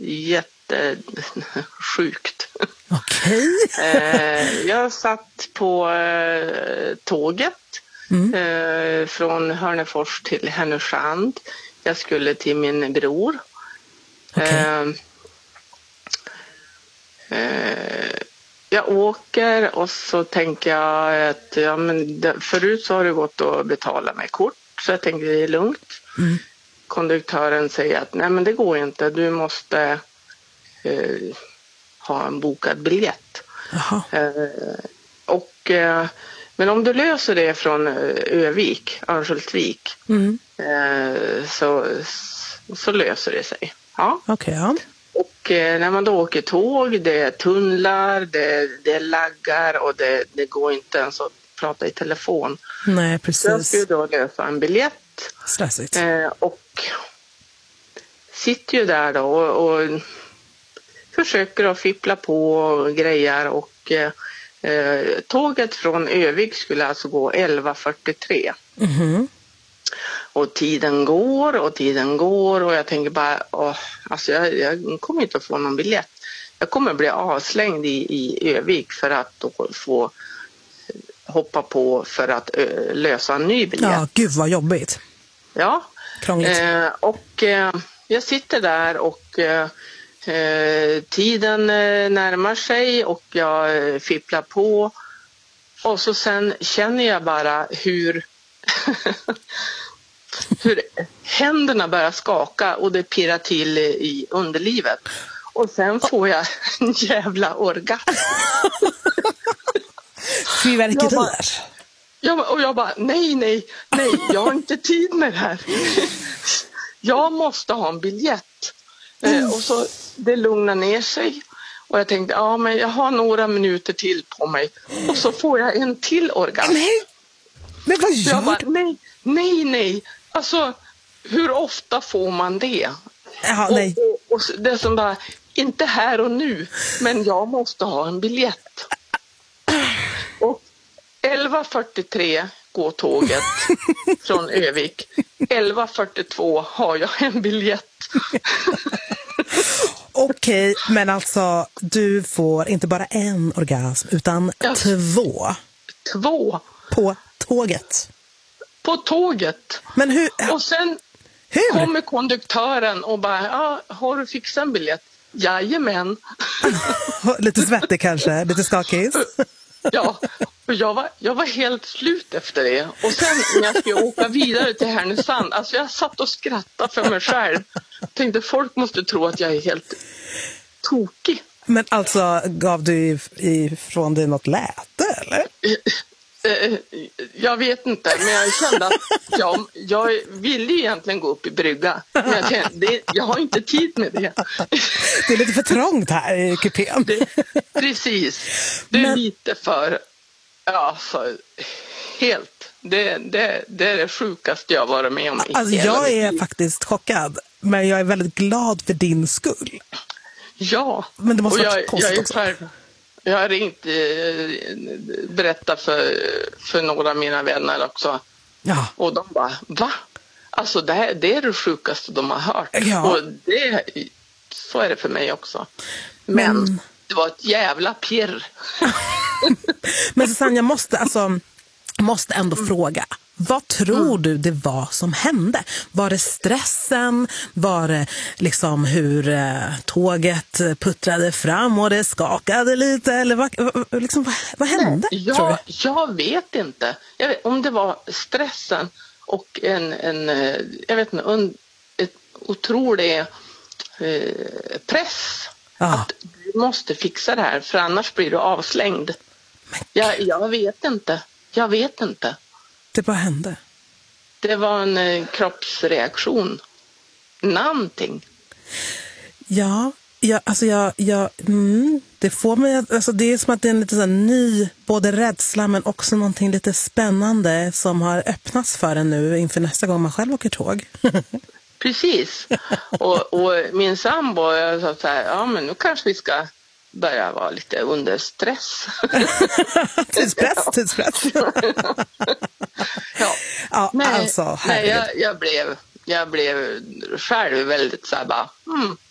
jättesjukt. Okej. Jag satt på tåget från Hörnefors till Härnösand. Jag skulle till min bror. Okay. Jag åker och så tänker jag att förut så har det gått att betala med kort, så jag tänker det är lugnt. Konduktören säger att nej, men det går inte, du måste ha en bokad biljett. Men om du löser det från Övik, Örnsköldsvik, så löser det sig. Ja. Okay, ja. Och när man då åker tåg, det är tunnlar, det är laggar och det går inte ens att prata i telefon. Nej, precis. Så jag skulle då lösa en biljett. Stressigt. Och sitter ju där då och försöker att fippla på och grejer. Och tåget från Övik skulle alltså gå 11:43. Och tiden går och jag tänker bara, alltså jag kommer inte att få någon biljett. Jag kommer bli avslängd i Övik för att då få hoppa på för att lösa en ny biljett. Ja, gud vad jobbigt. Ja, och jag sitter där och tiden närmar sig och jag fipplar på. Och så sen känner jag bara hur händerna börjar skaka och det pirrar till i underlivet. Och sen får jag en jävla orgasm. Fyrverkerier. Jag bara, nej, jag har inte tid med det här. Jag måste ha en biljett. Och så det lugnar ner sig. Och jag tänkte, men jag har några minuter till på mig. Och så får jag en till orgasm. Nej, men vad gör jag bara, nej. Alltså, hur ofta får man det? Ja, nej. Och det som bara, inte här och nu, men jag måste ha en biljett. Och 11:43 går tåget från Övik. 11:42 har jag en biljett. Okej, men alltså du får inte bara en orgasm utan två. Två. På tåget. På tåget. Men hur? Och sen kommer konduktören och bara, har du fixat en biljett? Jajamän. Lite svettig kanske, lite skakig. Ja, och jag var helt slut efter det. Och sen när jag skulle åka vidare till Härnösand, alltså jag satt och skrattade för mig själv. Tänkte folk måste tro att jag är helt tokig. Men alltså, gav du ifrån dig något läte, eller? Jag vet inte, men jag kände att jag ville egentligen gå upp i brygga. Men jag kände, jag har inte tid med det. Det är lite för trångt här i kupén. Precis. Det är lite för helt. Det är det sjukaste jag varit med om i alltså, jag är faktiskt chockad, men jag är väldigt glad för din skull. Ja, men det måste och jag har ringt berättat för några av mina vänner också. Ja. Och de bara, va? Alltså det är det sjukaste de har hört. Ja. Och så är det för mig också. Men det var ett jävla pirr. Men Susanne, jag måste ändå fråga. Vad tror du det var som hände? Var det stressen? Var det liksom hur tåget puttrade fram och det skakade lite? Eller vad hände? Jag vet inte. Om det var stressen och en otrolig press. Att du måste fixa det här, för annars blir du avslängd. Jag vet inte. Det bara hände. Det var en kroppsreaktion. Någonting. Det får mig alltså det är som att det är en lite så ny både rädsla men också någonting lite spännande som har öppnats för en nu inför nästa gång man själv åker tåg. Precis. Och min sambo sa så här, men nu kanske vi ska börja vara lite under stress. Tidspress. Jag blev själv väldigt så här bara,